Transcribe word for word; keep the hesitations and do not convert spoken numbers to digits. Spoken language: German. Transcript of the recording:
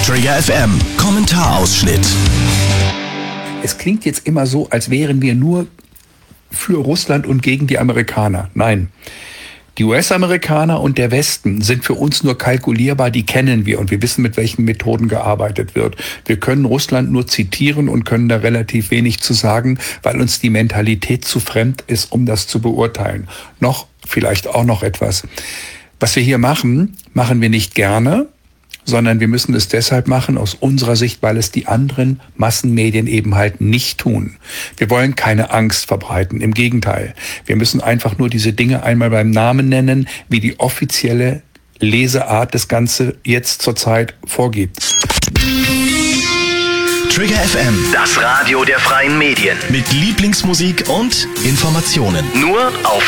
Trigger F M, Kommentarausschnitt. Es klingt jetzt immer so, als wären wir nur für Russland und gegen die Amerikaner. Nein. Die U S-Amerikaner und der Westen sind für uns nur kalkulierbar, die kennen wir und wir wissen, mit welchen Methoden gearbeitet wird. Wir können Russland nur zitieren und können da relativ wenig zu sagen, weil uns die Mentalität zu fremd ist, um das zu beurteilen. Noch, vielleicht auch noch etwas. Was wir hier machen, machen wir nicht gerne, sondern wir müssen es deshalb machen, aus unserer Sicht, weil es die anderen Massenmedien eben halt nicht tun. Wir wollen keine Angst verbreiten, im Gegenteil. Wir müssen einfach nur diese Dinge einmal beim Namen nennen, wie die offizielle Leseart das Ganze jetzt zurzeit vorgibt. Trigger F M, Das Radio der freien Medien. mit Lieblingsmusik und Informationen. Nur auf